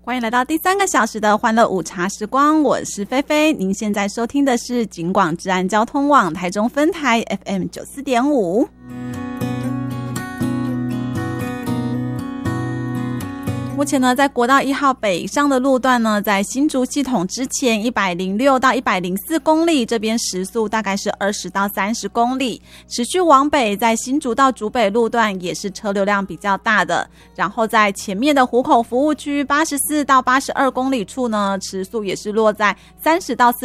欢迎来到第3个小时的欢乐午茶时光，我是菲菲。您现在收听的是警广治安交通网台中分台 FM 94.5。目前呢，在国道1号北上的路段呢，在新竹系统之前106到104公里，这边时速大概是20到30公里。持续往北，在新竹到竹北路段也是车流量比较大的。然后在前面的湖口服务区84到82公里处呢，时速也是落在30到40